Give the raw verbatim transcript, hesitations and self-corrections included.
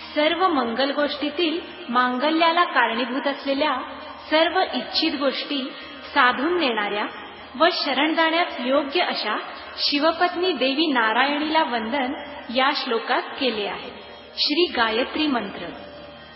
सर्व मंगल गोष्टीतील मांगल्याला कारणीभूत असलेल्या सर्व इच्छित गोष्टी साधून नेणाऱ्या व शरण जाण्यास योग्य अशा शिवपत्नी देवी नारायणीला वंदन या श्लोकात केले आहे. श्री गायत्री मंत्र.